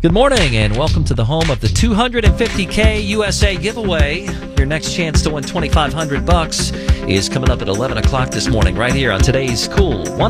Good morning and welcome to the home of the $250K USA giveaway. Your next chance to win $2,500 is coming up at 11 o'clock this morning right here on today's Cool 100.